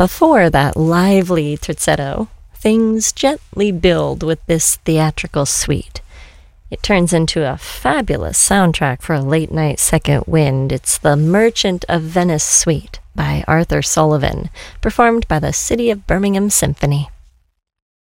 Before that lively terzetto, things gently build with this theatrical suite. It turns into a fabulous soundtrack for a late-night second wind. It's the Merchant of Venice Suite by Arthur Sullivan, performed by the City of Birmingham Symphony.